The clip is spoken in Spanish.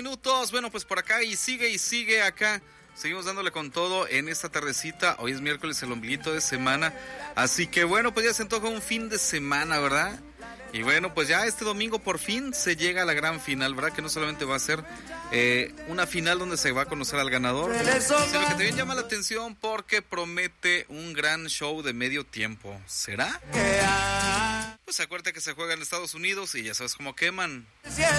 minutos. Bueno, pues por acá y sigue acá. Seguimos dándole con todo en esta tardecita. Hoy es miércoles, el ombliguito de semana. Así que bueno, pues ya se antoja un fin de semana, ¿verdad? Y bueno, pues ya este domingo por fin se llega a la gran final, ¿verdad? Que no solamente va a ser una final donde se va a conocer al ganador, sino que también llama la atención porque promete un gran show de medio tiempo. ¿Será? Pues acuérdate que se juega en Estados Unidos y ya sabes cómo queman.